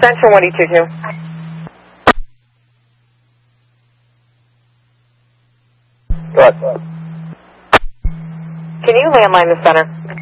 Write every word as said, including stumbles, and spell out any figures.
Central one two two. Go ahead. Can you landline the center?